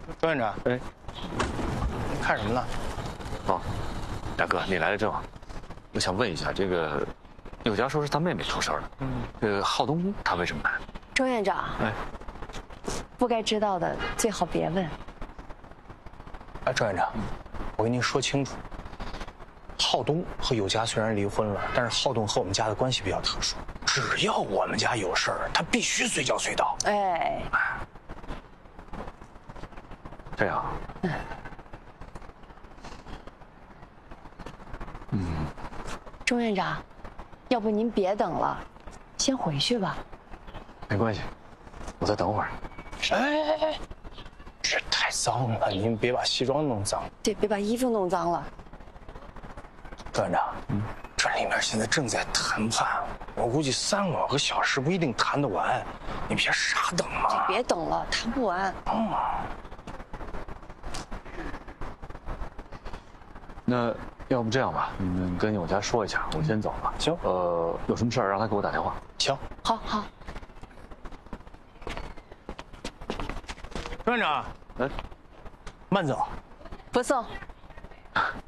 周院长， 哎， 你看什么呢？ 哦，大哥，你来的正好。我想问一下，这个有家说是他妹妹出事了，这个浩东他为什么来？ 周院长， 哎， 不该知道的最好别问。 哎，周院长，我跟您说清楚，浩东和有家虽然离婚了，但是浩东和我们家的关系比较特殊，只要我们家有事儿，他必须随叫随到。 哎， 这样。 周院长，要不您别等了，先回去吧。 没关系，我再等会儿。 哎，这太脏了，您别把西装弄脏。 对，别把衣服弄脏了。 周院长，这里面现在正在谈判，我估计3-5个小时不一定谈得完，你别傻等嘛。 别等了，谈不完。 那要不这样吧，你们跟有家说一下，我先走了。 行， 有什么事儿让他给我打电话。 行， 好好。 周院长， 哎， 慢走。 不送。